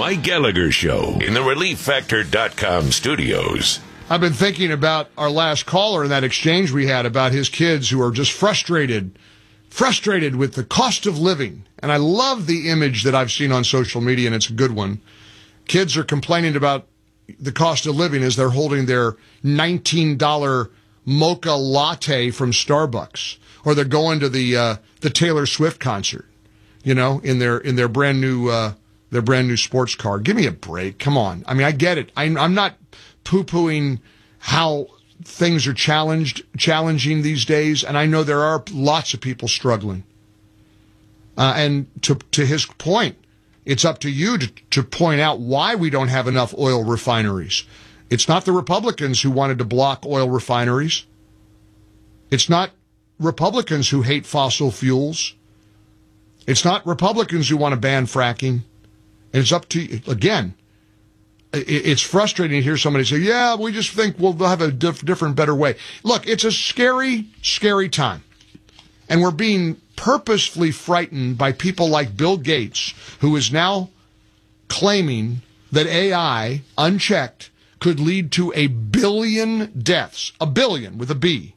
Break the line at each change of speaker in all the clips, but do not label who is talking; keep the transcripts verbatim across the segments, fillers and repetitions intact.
Mike Gallagher Show in the Relief Factor dot com studios.
I've been thinking about our last caller and that exchange we had about his kids who are just frustrated, frustrated with the cost of living. And I love the image that I've seen on social media, and it's a good one. Kids are complaining about the cost of living as they're holding their nineteen dollars mocha latte from Starbucks, or they're going to the uh, the Taylor Swift concert, you know, in their in their brand new uh, their brand new sports car. Give me a break. Come on. I mean, I get it. I'm, I'm not poo-pooing how things are challenged, challenging these days, and I know there are lots of people struggling. Uh, and to to his point, it's up to you to, to point out why we don't have enough oil refineries. It's not the Republicans who wanted to block oil refineries. It's not Republicans who hate fossil fuels. It's not Republicans who want to ban fracking. And it's up to you. Again, it's frustrating to hear somebody say, yeah, we just think we'll have a diff- different, better way. Look, it's a scary, scary time. And we're being purposefully frightened by people like Bill Gates, who is now claiming that A I, unchecked, could lead to a billion deaths. A billion with a B.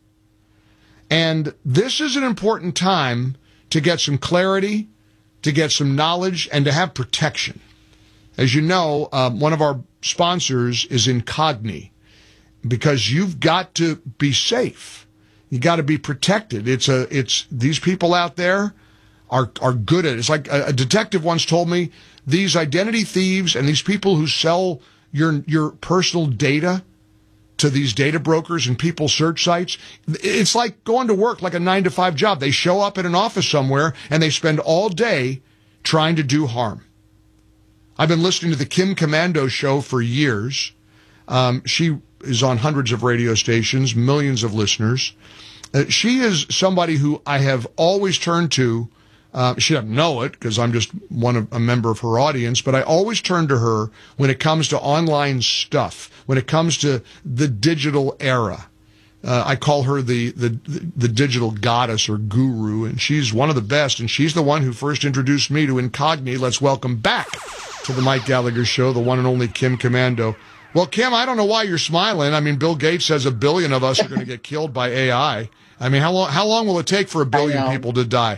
And this is an important time to get some clarity, to get some knowledge, and to have protection. As you know, um, one of our sponsors is Incogni, because you've got to be safe. You got to be protected. It's a, it's, these people out there are, are good at it. It's like a, a detective once told me, these identity thieves and these people who sell your, your personal data to these data brokers and people search sites, it's like going to work like a nine to five job. They show up at an office somewhere and they spend all day trying to do harm. I've been listening to the Kim Komando show for years. Um, she is on hundreds of radio stations, millions of listeners. Uh, she is somebody who I have always turned to. Uh, she doesn't know it because I'm just one of, a member of her audience, but I always turn to her when it comes to online stuff, when it comes to the digital era. Uh, I call her the, the, the digital goddess or guru, and she's one of the best, and she's the one who first introduced me to Incogni. Let's welcome back to the Mike Gallagher Show, the one and only Kim Komando. Well, Kim, I don't know why you're smiling. I mean, Bill Gates says a billion of us are going to get killed by A I. I mean, how long, how long will it take for a billion people to die?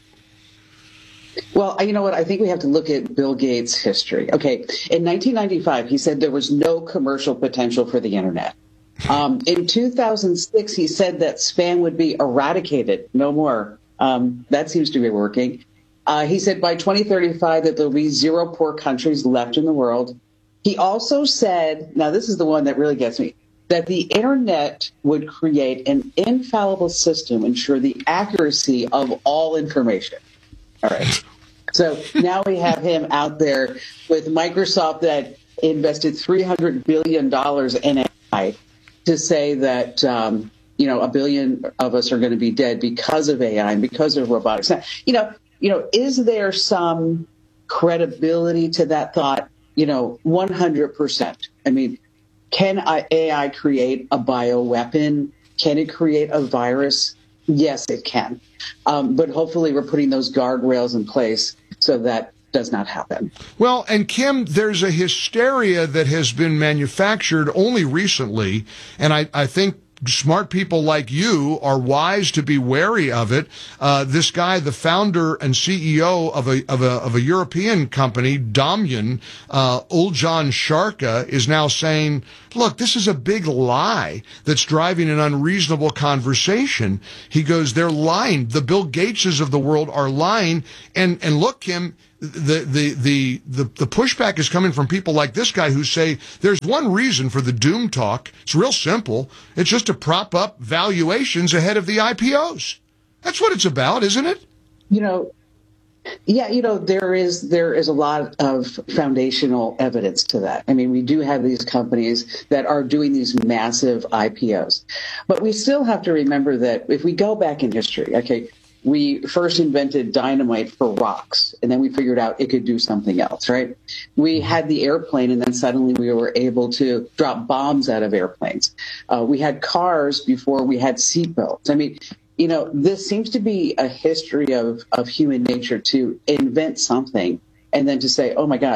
Well, you know what? I think we have to look at Bill Gates' history. Okay, in nineteen ninety-five, he said there was no commercial potential for the internet. Um, in two thousand six, he said that spam would be eradicated, no more. Um, that seems to be working. Uh, he said by twenty thirty-five that there'll be zero poor countries left in the world. He also said, now this is the one that really gets me, that the internet would create an infallible system, ensure the accuracy of all information. All right. So now we have him out there with Microsoft that invested three hundred billion dollars in A I to say that, um, you know, a billion of us are going to be dead because of A I and because of robotics. Now, you know, you know, is there some credibility to that thought? You know, one hundred percent. I mean, can A I create a bioweapon? Can it create a virus? Yes, it can. Um, but hopefully we're putting those guardrails in place so that does not happen.
Well, and Kim, there's a hysteria that has been manufactured only recently, and I, I think smart people like you are wise to be wary of it. Uh, this guy, the founder and C E O of a of a of a European company, Dominion, uh, Uljan Sharka, is now saying, "Look, this is a big lie that's driving an unreasonable conversation." He goes, "They're lying. The Bill Gateses of the world are lying." And and look, Kim, the, the, the, the, the pushback is coming from people like this guy who say there's one reason for the doom talk. It's real simple. It's just to prop up valuations ahead of the I P Os. That's what it's about, isn't it?
You know, yeah, you know, there is there is a lot of foundational evidence to that. I mean, we do have these companies that are doing these massive I P Os. But we still have to remember that if we go back in history, okay, we first invented dynamite for rocks, and then we figured out it could do something else, right? We had the airplane, and then suddenly we were able to drop bombs out of airplanes. Uh, we had cars before we had seatbelts. I mean, you know, this seems to be a history of, of human nature to invent something and then to say, oh my gosh,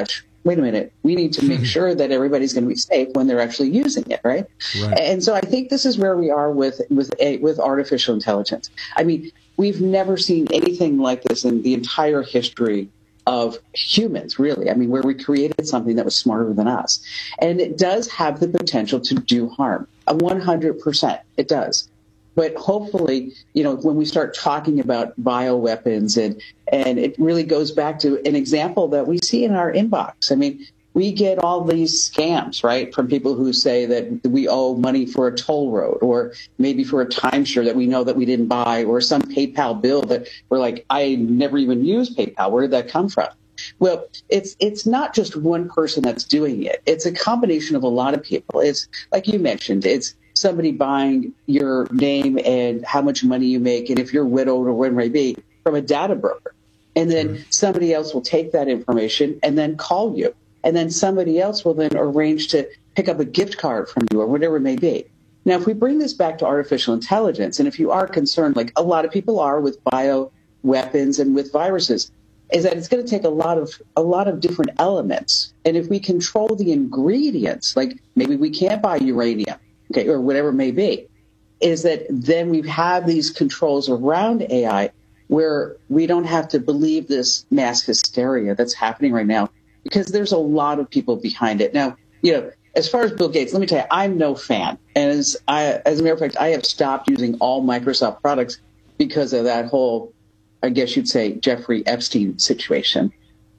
wait a minute, we need to make sure that everybody's going to be safe when they're actually using it, right? right? And so I think this is where we are with with a, with artificial intelligence. I mean, we've never seen anything like this in the entire history of humans, really. I mean, where we created something that was smarter than us. And it does have the potential to do harm. A one hundred percent, it does. But hopefully, you know, when we start talking about bioweapons, and and it really goes back to an example that we see in our inbox. I mean, we get all these scams, right, from people who say that we owe money for a toll road, or maybe for a timeshare that we know that we didn't buy, or some PayPal bill that we're like, I never even used PayPal. Where did that come from? Well, it's it's not just one person that's doing it. It's a combination of a lot of people. It's like you mentioned, it's somebody buying your name and how much money you make, and if you're widowed or whatever it may be, from a data broker. And then mm-hmm. somebody else will take that information and then call you. And then somebody else will then arrange to pick up a gift card from you or whatever it may be. Now, if we bring this back to artificial intelligence, and if you are concerned, like a lot of people are with bioweapons and with viruses, is that it's going to take a lot of a lot of different elements. And if we control the ingredients, like maybe we can't buy uranium, okay, or whatever it may be, is that then we have these controls around A I where we don't have to believe this mass hysteria that's happening right now, because there's a lot of people behind it. Now, you know, as far as Bill Gates, let me tell you, I'm no fan. And as, I, as a matter of fact, I have stopped using all Microsoft products because of that whole, I guess you'd say, Jeffrey Epstein situation.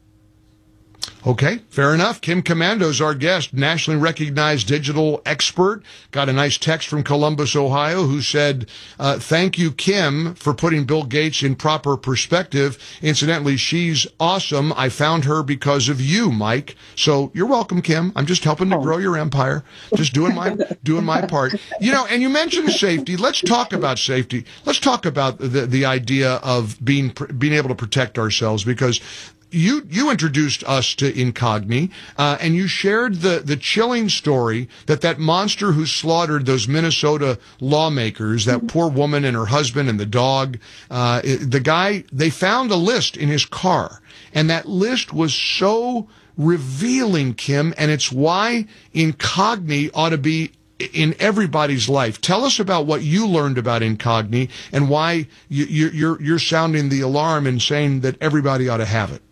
Okay, fair enough. Kim Komando's our guest, nationally recognized digital expert. Got a nice text from Columbus, Ohio, who said, uh, thank you, Kim, for putting Bill Gates in proper perspective. Incidentally, she's awesome. I found her because of you, Mike. So you're welcome, Kim. I'm just helping to grow your empire. Just doing my, doing my part. You know, and you mentioned safety. Let's talk about safety. Let's talk about the, the idea of being, being able to protect ourselves, because You you introduced us to Incogni, uh, and you shared the, the chilling story that that monster who slaughtered those Minnesota lawmakers, that poor woman and her husband and the dog, uh, the guy, they found a list in his car, and that list was so revealing, Kim, and it's why Incogni ought to be in everybody's life. Tell us about what you learned about Incogni and why you, you're you're sounding the alarm and saying that everybody ought to have it.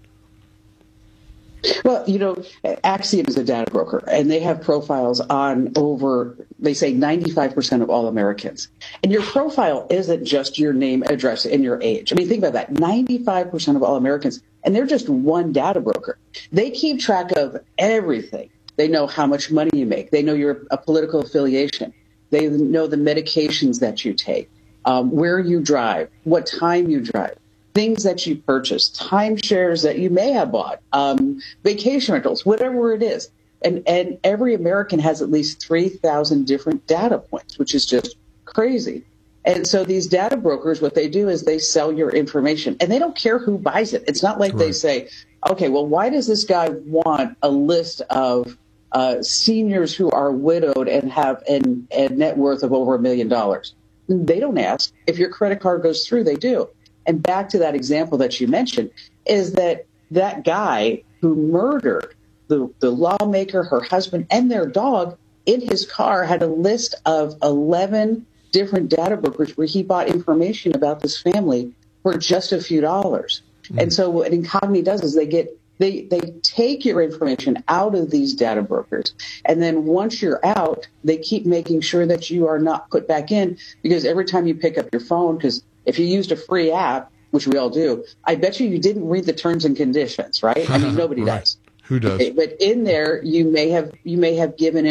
Well, you know, Axiom is a data broker, and they have profiles on over, they say, ninety-five percent of all Americans. And your profile isn't just your name, address, and your age. I mean, think about that. ninety-five percent of all Americans, and they're just one data broker. They keep track of everything. They know how much money you make. They know your a political affiliation. They know the medications that you take, um, where you drive, what time you drive, things that you purchase, timeshares that you may have bought, um, vacation rentals, whatever it is. And, and every American has at least three thousand different data points, which is just crazy. And so these data brokers, what they do is they sell your information, and they don't care who buys it. It's not like right. they say, okay, well, why does this guy want a list of uh, seniors who are widowed and have an, a net worth of over a million dollars? They don't ask. If your credit card goes through, they do. And back to that example that you mentioned, is that that guy who murdered the, the lawmaker, her husband, and their dog in his car had a list of eleven different data brokers where he bought information about this family for just a few dollars. Mm-hmm. And so what Incogni does is they get they they take your information out of these data brokers, and then once you're out, they keep making sure that you are not put back in, because every time you pick up your phone, because if you used a free app, which we all do, I bet you you didn't read the terms and conditions, right? I mean, nobody
right.
does.
Who does?
Okay, but in there, you may have you may have given